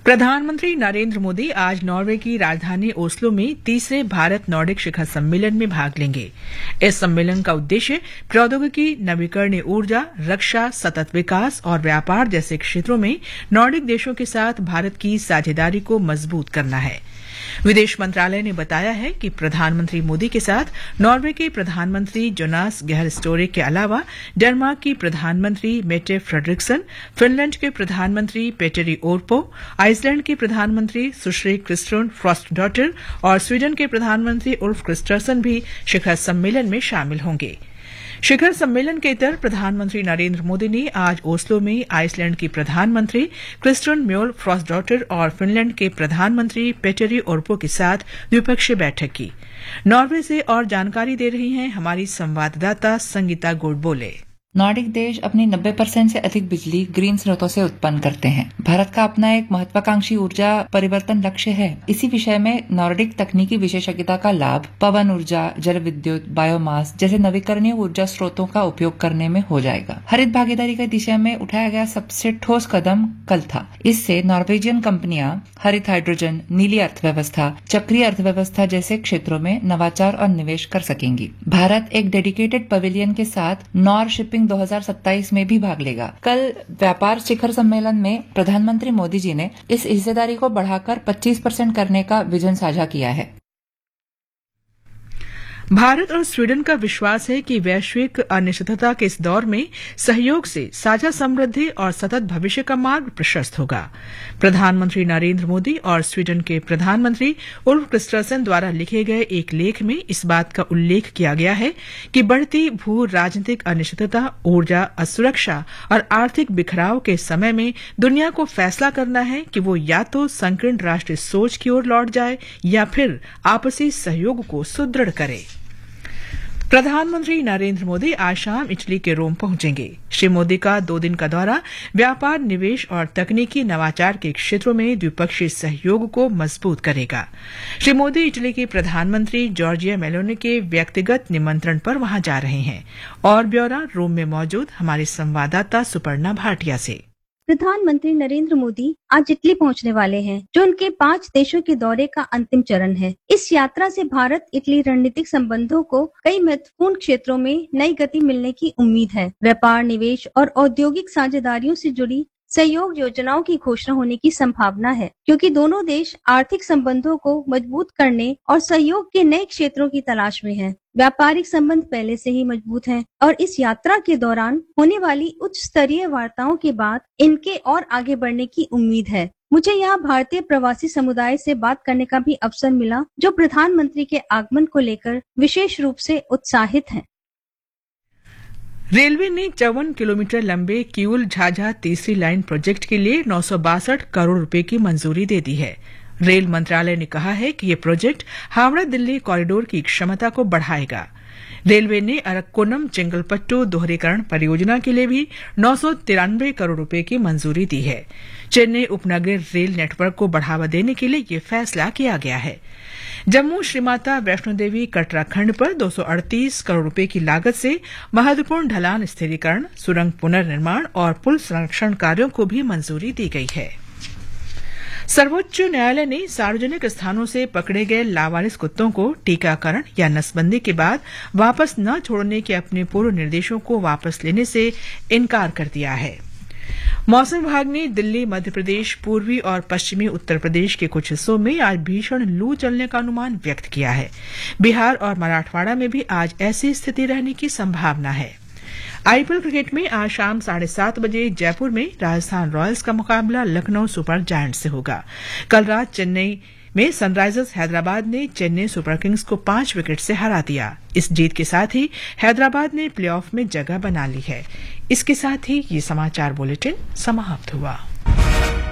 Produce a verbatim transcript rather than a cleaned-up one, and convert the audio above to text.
प्रधानमंत्री नरेंद्र मोदी आज नॉर्वे की राजधानी ओस्लो में तीसरे भारत नॉर्डिक शिखर सम्मेलन में भाग लेंगे। इस सम्मेलन का उद्देश्य प्रौद्योगिकी, नवीकरणीय ऊर्जा, रक्षा, सतत विकास और व्यापार जैसे क्षेत्रों में नॉर्डिक देशों के साथ भारत की साझेदारी को मजबूत करना है। विदेश मंत्रालय ने बताया है कि प्रधानमंत्री मोदी के साथ नॉर्वे के प्रधानमंत्री जोनास गहर स्टोरे के अलावा डेनमार्क की प्रधानमंत्री मेटे फ्रेडरिक्सन, फिनलैंड के प्रधानमंत्री पेटेरी ओरपो, आइसलैंड की प्रधानमंत्री सुश्री क्रिस्टोन फ्रॉस्टडॉटर और स्वीडन के प्रधानमंत्री उल्फ क्रिस्टर्सन भी शिखर सम्मेलन में शामिल होंगे। शिखर सम्मेलन के इतर प्रधानमंत्री नरेंद्र मोदी ने आज ओस्लो में आइसलैंड की प्रधानमंत्री क्रिस्टोन म्योल फ्रॉस्टडॉटर और फिनलैंड के प्रधानमंत्री पेटेरी ओरपो के साथ द्विपक्षीय बैठक की। नॉर्वे से और जानकारी दे रही हैं हमारी संवाददाता संगीता गोडबोले। नॉर्डिक देश अपनी नब्बे परसेंट से अधिक बिजली ग्रीन स्रोतों से उत्पन्न करते हैं। भारत का अपना एक महत्वाकांक्षी ऊर्जा परिवर्तन लक्ष्य है। इसी विषय में नॉर्डिक तकनीकी विशेषज्ञता का लाभ पवन ऊर्जा, जल विद्युत, बायोमास जैसे नवीकरणीय ऊर्जा स्रोतों का उपयोग करने में हो जाएगा। हरित भागीदारी की दिशा में उठाया गया सबसे ठोस कदम कल था। इससे नॉर्वेजियन कंपनियां हरित हाइड्रोजन, नीली अर्थव्यवस्था, चक्रीय अर्थव्यवस्था जैसे क्षेत्रों में नवाचार और निवेश कर सकेंगी। भारत एक डेडिकेटेड पवेलियन के साथ नॉर शिपिंग दो हज़ार सत्ताईस में भी भाग लेगा। कल व्यापार शिखर सम्मेलन में प्रधानमंत्री मोदी जी ने इस हिस्सेदारी को बढ़ाकर पच्चीस परसेंट करने का विजन साझा किया है। भारत और स्वीडन का विश्वास है कि वैश्विक अनिश्चितता के इस दौर में सहयोग से साझा समृद्धि और सतत भविष्य का मार्ग प्रशस्त होगा। प्रधानमंत्री नरेंद्र मोदी और स्वीडन के प्रधानमंत्री उल्फ क्रिस्टर्सन द्वारा लिखे गए एक लेख में इस बात का उल्लेख किया गया है कि बढ़ती भू राजनीतिक अनिश्चितता, ऊर्जा असुरक्षा और आर्थिक बिखराव के समय में दुनिया को फैसला करना है कि वो या तो संकीर्ण राष्ट्रीय सोच की ओर लौट जाए या फिर आपसी सहयोग को सुदृढ़ करे। प्रधानमंत्री नरेंद्र मोदी आज शाम इटली के रोम पहुंचेंगे। श्री मोदी का दो दिन का दौरा व्यापार, निवेश और तकनीकी नवाचार के क्षेत्रों में द्विपक्षीय सहयोग को मजबूत करेगा। श्री मोदी इटली के प्रधानमंत्री जॉर्जिया मेलोनी के व्यक्तिगत निमंत्रण पर वहां जा रहे हैं। और ब्यौरा रोम में मौजूद हमारे संवाददाता सुपर्णा भाटिया से। प्रधानमंत्री नरेंद्र मोदी आज इटली पहुंचने वाले हैं, जो उनके पांच देशों के दौरे का अंतिम चरण है। इस यात्रा से भारत इटली रणनीतिक संबंधों को कई महत्वपूर्ण क्षेत्रों में नई गति मिलने की उम्मीद है। व्यापार, निवेश और औद्योगिक साझेदारियों से जुड़ी सहयोग योजनाओं की घोषणा होने की संभावना है, क्योंकि दोनों देश आर्थिक संबंधों को मजबूत करने और सहयोग के नए क्षेत्रों की तलाश में हैं। व्यापारिक संबंध पहले से ही मजबूत हैं और इस यात्रा के दौरान होने वाली उच्च स्तरीय वार्ताओं के बाद इनके और आगे बढ़ने की उम्मीद है। मुझे यहाँ भारतीय प्रवासी समुदाय से बात करने का भी अवसर मिला, जो प्रधानमंत्री के आगमन को लेकर विशेष रूप से उत्साहित हैं। रेलवे ने चौवन किलोमीटर लंबे किऊल झाझा तीसरी लाइन प्रोजेक्ट के लिए नौ सौ बासठ करोड़ रुपए की मंजूरी दे दी है। रेल मंत्रालय ने कहा है कि ये प्रोजेक्ट हावड़ा दिल्ली कॉरिडोर की क्षमता को बढ़ाएगा। रेलवे ने अरक्कोनम चेंगलपट्टू दोहरीकरण परियोजना के लिए भी नौ सौ तिरानवे करोड़ रुपए की मंजूरी दी है। चेन्नई उपनगरीय रेल नेटवर्क को बढ़ावा देने के लिए ये फैसला किया गया है। जम्मू श्रीमाता वैष्णो देवी कटरा खंड पर दो सौ अड़तीस करोड़ रुपए की लागत से महत्वपूर्ण ढलान स्थिरीकरण, सुरंग पुनर्निर्माण और पुल संरक्षण कार्यों को भी मंजूरी दी गई है। सर्वोच्च न्यायालय ने सार्वजनिक स्थानों से पकड़े गए लावारिस कुत्तों को टीकाकरण या नसबंदी के बाद वापस न छोड़ने के अपने पूर्व निर्देशों को वापस लेने से इनकार कर दिया है। मौसम विभाग ने दिल्ली, मध्य प्रदेश, पूर्वी और पश्चिमी उत्तर प्रदेश के कुछ हिस्सों में आज भीषण लू चलने का अनुमान व्यक्त किया है। बिहार और मराठवाड़ा में भी आज ऐसी स्थिति रहने की संभावना है। आईपीएल क्रिकेट में आज शाम साढ़े सात बजे जयपुर में राजस्थान रॉयल्स का मुकाबला लखनऊ सुपर जायंट्स से होगा। कल रात चेन्नई में सनराइजर्स हैदराबाद ने चेन्नई सुपर किंग्स को पांच विकेट से हरा दिया। इस जीत के साथ ही हैदराबाद ने प्लेऑफ में जगह बना ली है। इसके साथ ही ये समाचार बुलेटिन समाप्त हुआ।